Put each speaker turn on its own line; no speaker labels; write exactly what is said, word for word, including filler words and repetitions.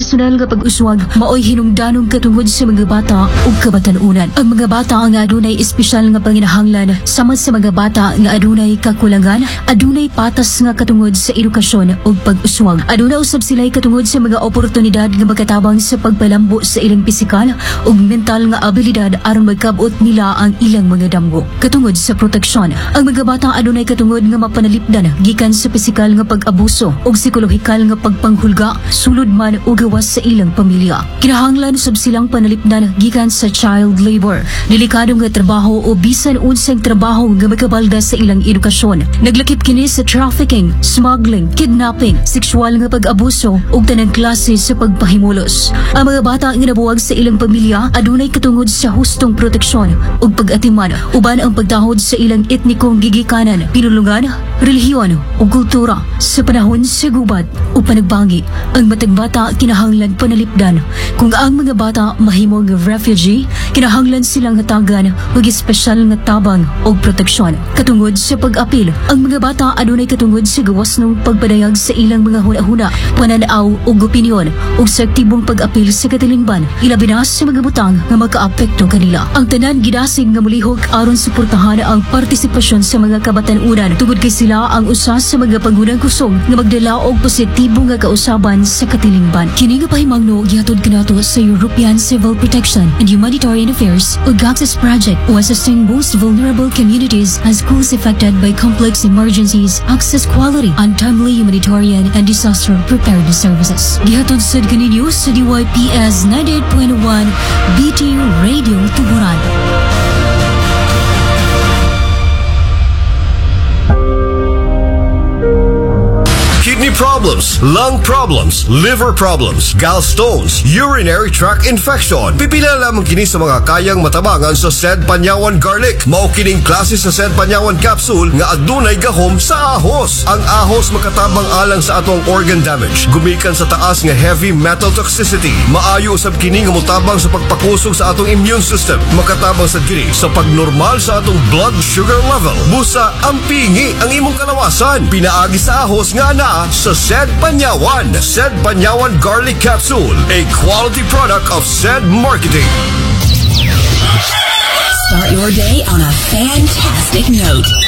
personal nga pag-uswag maoy hinungdanong katungod sa mga bata ug kabatanunan. Ang mga bata nga adunay espesyal nga panginahanglan sama sa mga bata nga adunay kakulangan, adunay patas nga katungod sa edukasyon ug pag-uswag. Aduna usab sila'y katungod sa mga oportunidad nga magkatabang sa pagpalambo sa ilang pisikal ug mental nga abilidad aron magkabot nila ang ilang mga damgo. Katungod sa proteksyon, ang mga bata adunay katungod nga mapanalipdan gikan sa pisikal nga pag-abuso ug psikolohikal nga pagpanghulga sulod man o gawas sa ilang pamilya. Kinahanglan usab silang panalipdan gikan sa child labor, delikado nga trabaho o bisan unsang trabaho nga magkabalda sa ilang edukasyon. Naglakip kini sa trafficking, smuggling, kidnapping, sexual nga pag-abuso ug tanang klase sa pagpahimulos. Ang mga bata nga nabuwag sa ilang pamilya adunay katungod sa hustong proteksyon ug pag-atiman uban ang pagdahod sa ilang etnikong gigikanan, pinulungan, relihiyon ug kultura. Sa panahon sa gubat o panagbangi, ang matag bata kinahanglan panalipdan. Kung ang mga bata mahimong refugee, kinahanglan silang hatagan ug espesyal nga tabang o proteksyon. Katungod sa pag-apil, ang mga bata adunay katungod sa gawas ng pagpadayag sa ilang mga huna-huna, pananaw ug opinyon ug sa aktibong pag-apil sa katilingban, ilabi na sa mga butang nga makaapekto kanila. Ang tanan gidasig nga mulihok aron suportahan ang partisipasyon sa mga kabatanunan tungod kay sila ang usa sa mga pangunang kusog nga magdala og positibo nga kausaban sa katilingban. Kini nga pahimangno gihatod kanato sa European Civil Protection and Humanitarian Affairs ug Access Project o assisting most vulnerable communities as schools affected by complex emergencies, access quality, untimely humanitarian and disaster preparedness services. Gihatod sad kaninyo sa D Y P S ninety-eight point one B T U Radio Tuburan.
Kidney problems, lung problems, liver problems, gallstones, urinary tract infection. Pipila lamang kini sa mga kayang matabangan sa Sed Panyawan Garlic. Mao kining klase sa Sed Panyawan capsule nga adunay gahom sa ahos. Ang ahos makatabang alang sa atong organ damage, gumikan sa taas nga heavy metal toxicity. Maayo usab kini nga motabang sa pagpakusog sa atong immune system. Makatabang sa kini sa pagnormal sa atong blood sugar level. Busa ang pingi ang imong kalawasan. Pinaagi sa ahos nga na sa Sed Panyawan. Sed Panyawan Garlic Capsule, a quality product of Sed Marketing.
Start your day on a fantastic note